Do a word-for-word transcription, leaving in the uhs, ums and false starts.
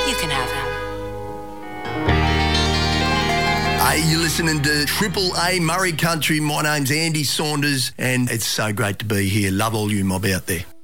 you can have him. Hey, you're listening to Triple A Murray Country. My name's Andy Saunders, and it's so great to be here. Love all you mob out there.